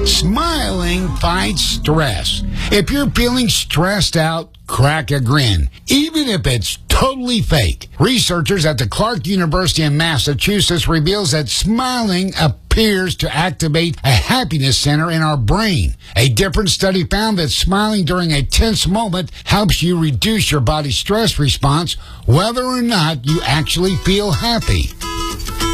Smiling fights stress. If you're feeling stressed out, crack a grin, even if it's totally fake. Researchers at the Clark University in Massachusetts reveals that smiling appears to activate a happiness center in our brain. A different study found that smiling during a tense moment helps you reduce your body's stress response, whether or not you actually feel happy.